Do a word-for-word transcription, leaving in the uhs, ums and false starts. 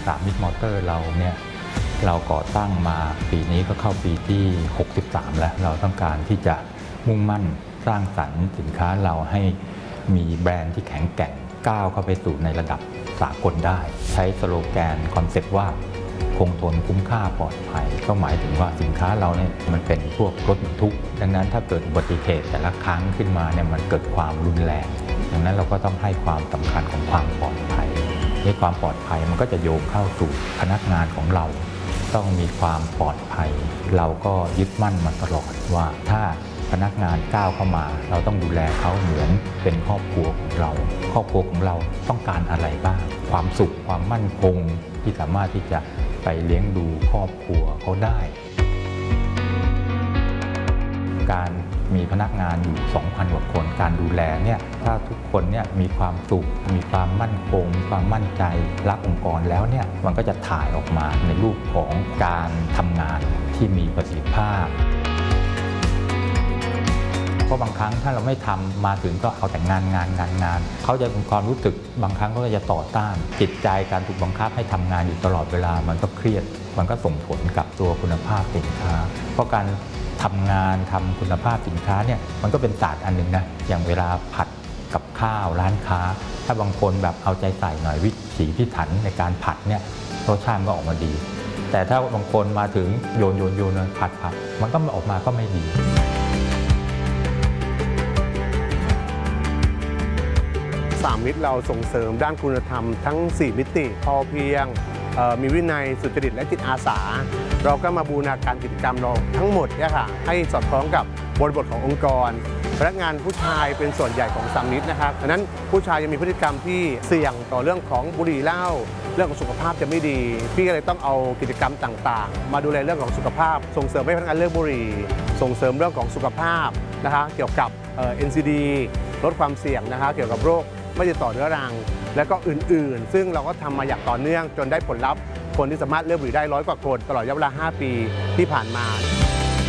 สามมิตรมอเตอร์เราเนี่ยเราก่อตั้งมาปีนี้ก็เข้าปีที่หกสิบสามแล้วเราต้องการที่จะมุ่งมั่นสร้างสรรค์สินค้าเราให้มีแบรนด์ที่แข็งแกร่งก้าวเข้าไปสู่ในระดับสากลได้ใช้สโลแกนคอนเซ็ปต์ว่าคงทนคุ้มค่าปลอดภัยก็หมายถึงว่าสินค้าเราเนี่ยมันเป็นพวกรถบรรทุกดังนั้นถ้าเกิดอุบัติเหตุแต่ละครั้งขึ้นมาเนี่ยมันเกิดความรุนแรงดังนั้นเราก็ต้องให้ความสำคัญของความปลอดภัยในความปลอดภัยมันก็จะโยงเข้าสู่พนักงานของเราต้องมีความปลอดภัยเราก็ยึดมั่นมาตลอดว่าถ้าพนักงานก้าวเข้ามาเราต้องดูแลเขาเหมือนเป็นครอบครัวของเราครอบครัวของเราต้องการอะไรบ้างความสุขความมั่นคงที่สามารถที่จะไปเลี้ยงดูครอบครัวเขาได้การมีพนักงานอยู่ สองพัน กว่าคนการดูแลเนี่ยถ้าทุกคนเนี่ยมีความสุขมีความมั่นคงมีความมั่นใจรักองค์กรแล้วเนี่ยมันก็จะถ่ายออกมาในรูปของการทำงานที่มีประสิทธิภาพเพราะบางครั้งถ้าเราไม่ทำมาถึงก็เอาแต่งานงานงานงานเขาจะมีความรู้สึกบางครั้งก็จะต่อต้านจิตใจการถูกบังคับให้ทำงานอยู่ตลอดเวลามันก็เครียดมันก็ส่งผลกับตัวคุณภาพสินค้าเพราะการทำงานทำคุณภาพสินค้าเนี่ยมันก็เป็นศาสตร์อันหนึ่งนะอย่างเวลาผัดกับข้าวร้านค้าถ้าบางคนแบบเอาใจใส่หน่อยวิถีพิถันในการผัดเนี่ยรสชาติก็ออกมาดีแต่ถ้าบางคนมาถึงโยนโยนโยนผัดผัดมันก็ออกมาก็ไม่ดีสามมิตรเราส่งเสริมด้านคุณธรรมทั้งสี่มิติพอเพียงมีวินัยสุจริตและจิตอาสาเราก็มาบูรณาการกิจกรรมเราทั้งหมดเนี่ยค่ะให้สอดคล้องกับบริบทขององค์กรพนักงานผู้ชายเป็นส่วนใหญ่ของสามมิตรนะครับดังนั้นผู้ชายยังมีพฤติกรรมที่เสี่ยงต่อเรื่องของบุหรี่เหล้าเรื่องของสุขภาพจะไม่ดีพี่ก็เลยต้องเอากิจกรรมต่างๆมาดูแลเรื่องของสุขภาพส่งเสริมให้พนักงานเลิกบุหรี่ส่งเสริมเรื่องของสุขภาพนะคะเกี่ยวกับ เอ็น ซี ดี ลดความเสี่ยงนะคะเกี่ยวกับโรคไม่ติดต่อเรื้อรังและก็อื่นๆซึ่งเราก็ทำมาอย่างต่อเนื่องจนได้ผลลัพธ์คนที่สามารถเลิกบุหรี่ได้ร้อยกว่าคนตลอดระยะเวลาห้าปีที่ผ่านมา